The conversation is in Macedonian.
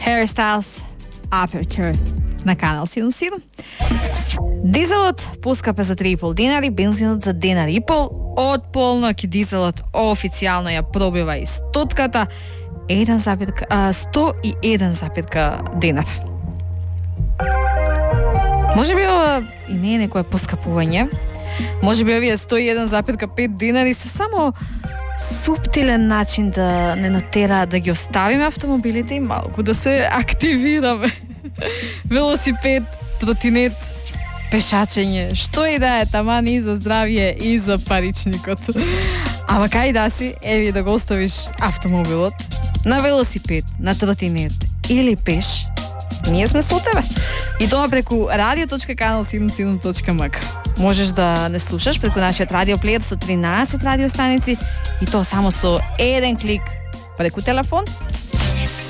Harry Styles, Aperture на Канал 77. Дизелот поскапа за 3,5 динари, бензинот за динар и пол. Од полноќ дизелот официјално ја пробива и стотката 101,1 динар. Може би ова и не е некое поскапување. Може би овие 101,5 динари се само суптилен начин да не натера да ги оставиме автомобилите и малку да се активираме. Велосипед, тротинет, пешачење, што и да е, таман и за здравје и за паричникот. Ама кај да си, еви да го оставиш автомобилот на велосипед, на тротинет или пеш, ние сме со тебе. И тоа преку radio.kanal77.mk. Можеш да не слушаш преку нашиот радиоплеер со 13 радиостаници и тоа само со еден клик преку телефон